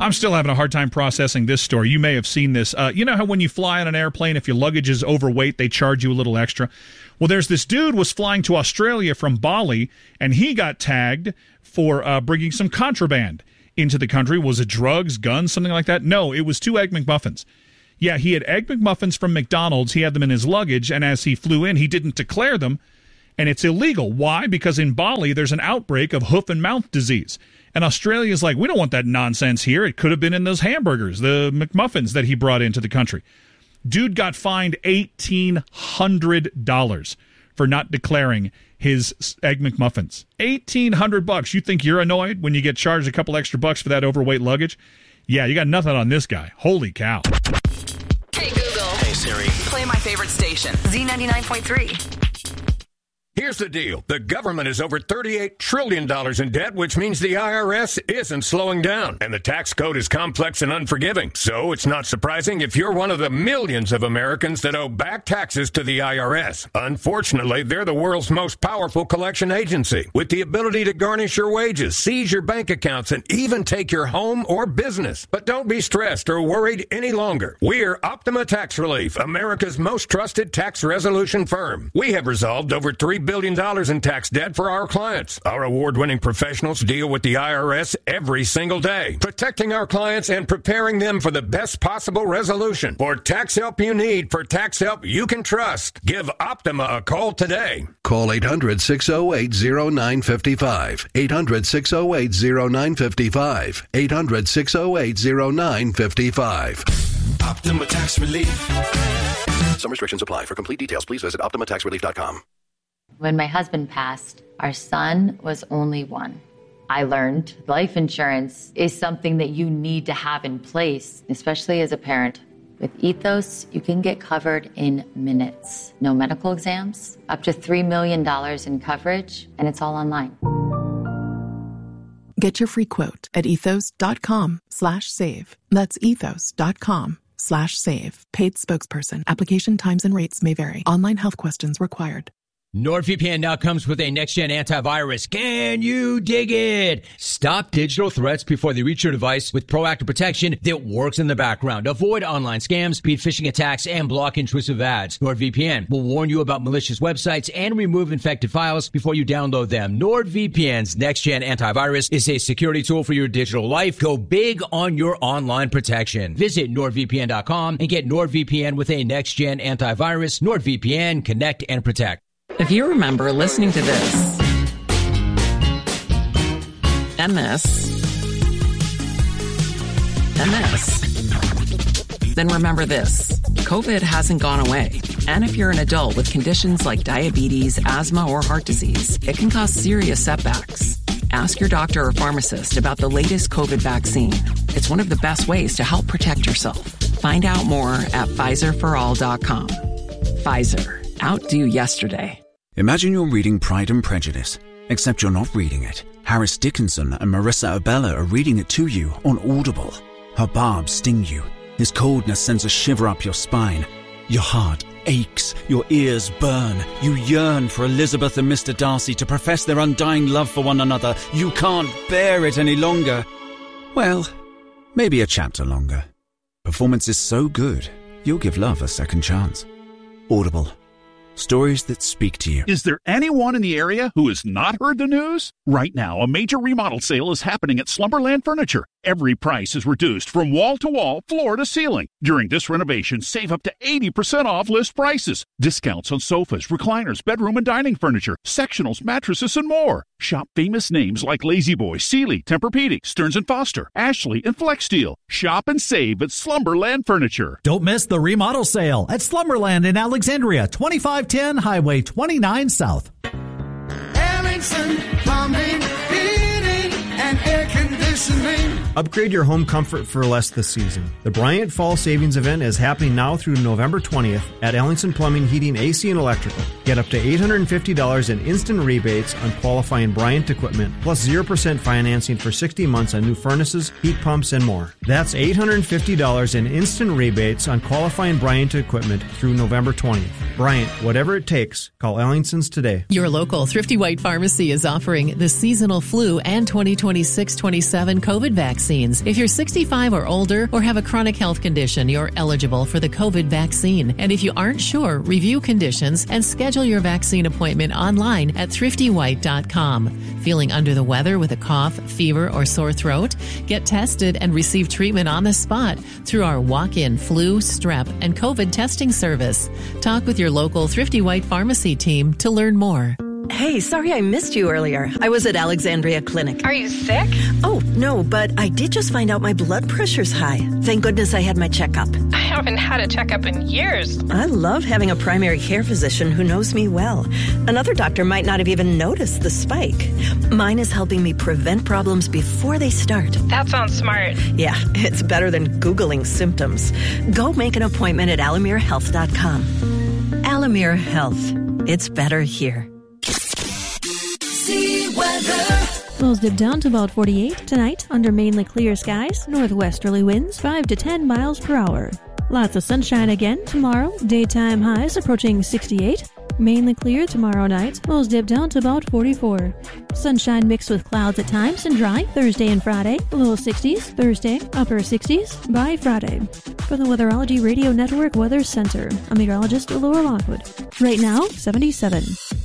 I'm still having a hard time processing this story. You may have seen this. You know how when you fly on an airplane, if your luggage is overweight, they charge you a little extra? Well, there's this dude was flying to Australia from Bali, and he got tagged for bringing some contraband into the country. Was it drugs, guns, something like that? No, it was 2 Egg McMuffins. Yeah, he had Egg McMuffins from McDonald's. He had them in his luggage, and as he flew in, he didn't declare them, and it's illegal. Why? Because in Bali, there's an outbreak of hoof and mouth disease. And Australia's like, we don't want that nonsense here. It could have been in those hamburgers, the McMuffins that he brought into the country. Dude got fined $1,800 for not declaring his Egg McMuffins. $1,800. You think you're annoyed when you get charged a couple extra bucks for that overweight luggage? Yeah, you got nothing on this guy. Holy cow. Hey, Google. Hey, Siri. Play my favorite station, Z99.3. Here's the deal. The government is over $38 trillion in debt, which means the IRS isn't slowing down. And the tax code is complex and unforgiving. So it's not surprising if you're one of the millions of Americans that owe back taxes to the IRS. Unfortunately, they're the world's most powerful collection agency, with the ability to garnish your wages, seize your bank accounts, and even take your home or business. But don't be stressed or worried any longer. We're Optima Tax Relief, America's most trusted tax resolution firm. We have resolved over $3 billion in tax debt for our clients. Our award-winning professionals deal with the IRS every single day, protecting our clients and preparing them for the best possible resolution. For tax help you need, for tax help you can trust, give Optima a call today. Call 800-608-0955. 800-608-0955. 800-608-0955. Optima Tax Relief. Some restrictions apply. For complete details, please visit OptimaTaxRelief.com. When my husband passed, our son was only 1. I learned life insurance is something that you need to have in place, especially as a parent. With Ethos, you can get covered in minutes. No medical exams, up to $3 million in coverage, and it's all online. Get your free quote at ethos.com/save. That's ethos.com/save. Paid spokesperson. Application times and rates may vary. Online health questions required. NordVPN now comes with a next-gen antivirus. Can you dig it? Stop digital threats before they reach your device with proactive protection that works in the background. Avoid online scams, beat phishing attacks, and block intrusive ads. NordVPN will warn you about malicious websites and remove infected files before you download them. NordVPN's next-gen antivirus is a security tool for your digital life. Go big on your online protection. Visit NordVPN.com and get NordVPN with a next-gen antivirus. NordVPN, connect and protect. If you remember listening to this, and this, and this, then remember this. COVID hasn't gone away. And if you're an adult with conditions like diabetes, asthma, or heart disease, it can cause serious setbacks. Ask your doctor or pharmacist about the latest COVID vaccine. It's one of the best ways to help protect yourself. Find out more at PfizerForAll.com. Pfizer. Outdo yesterday. Imagine you're reading Pride and Prejudice, except you're not reading it. Harris Dickinson and Marissa Abella are reading it to you on Audible. Her barbs sting you. His coldness sends a shiver up your spine. Your heart aches. Your ears burn. You yearn for Elizabeth and Mr. Darcy to profess their undying love for one another. You can't bear it any longer. Well, maybe a chapter longer. Performance is so good, you'll give love a second chance. Audible. Stories that speak to you. Is there anyone in the area who has not heard the news? Right now, a major remodel sale is happening at Slumberland Furniture. Every price is reduced from wall to wall, floor to ceiling. During this renovation, save up to 80% off list prices. Discounts on sofas, recliners, bedroom and dining furniture, sectionals, mattresses, and more. Shop famous names like Lazy Boy, Sealy, Tempur-Pedic, Stearns & Foster, Ashley, and Flexsteel. Shop and save at Slumberland Furniture. Don't miss the remodel sale at Slumberland in Alexandria, 2510 Highway 29 South. Ellingson Plumbing, Heating, and Air Conditioning. Upgrade your home comfort for less this season. The Bryant Fall Savings Event is happening now through November 20th at Ellingson Plumbing, Heating, AC, and Electrical. Get up to $850 in instant rebates on qualifying Bryant equipment, plus 0% financing for 60 months on new furnaces, heat pumps, and more. That's $850 in instant rebates on qualifying Bryant equipment through November 20th. Bryant, whatever it takes, call Ellingson's today. Your local Thrifty White Pharmacy is offering the seasonal flu and 2026-27 7 COVID vaccines. If you're 65 or older or have a chronic health condition, you're eligible for the COVID vaccine. And if you aren't sure, review conditions and schedule your vaccine appointment online at thriftywhite.com. Feeling under the weather with a cough, fever, or sore throat? Get tested and receive treatment on the spot through our walk-in flu, strep, and COVID testing service. Talk with your local Thrifty White pharmacy team to learn more. Hey, sorry I missed you earlier. I was at Alexandria Clinic. Are you sick? Oh, no, but I did just find out my blood pressure's high. Thank goodness I had my checkup. I haven't had a checkup in years. I love having a primary care physician who knows me well. Another doctor might not have even noticed the spike. Mine is helping me prevent problems before they start. That sounds smart. Yeah, it's better than Googling symptoms. Go make an appointment at alamerehealth.com. Alamere Health. It's better here. Lows dip down to about 48 tonight under mainly clear skies, northwesterly winds 5 to 10 miles per hour. Lots of sunshine again tomorrow, daytime highs approaching 68. Mainly clear tomorrow night, lows dip down to about 44. Sunshine mixed with clouds at times and dry Thursday and Friday, low 60s, Thursday, upper 60s by Friday. For the Weatherology Radio Network Weather Center, I'm meteorologist Laura Lockwood. Right now, 77.